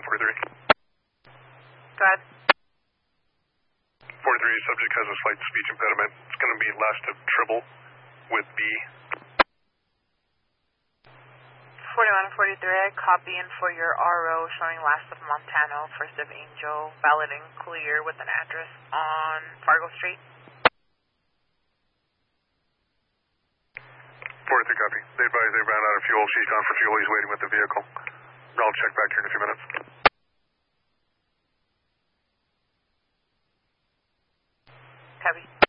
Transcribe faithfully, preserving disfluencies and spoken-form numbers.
forty-three. Go ahead. forty-three, subject has a slight speech impediment. It's going to be last of Tribble with B. forty-one and forty-three, copy in for your R O showing last of Montano, first of Angel, valid and clear with an address on Fargo Street. forty-three, copy. They advise they ran out of fuel. She's gone for fuel. He's waiting with the vehicle. I'll check back here in a few minutes. Copy.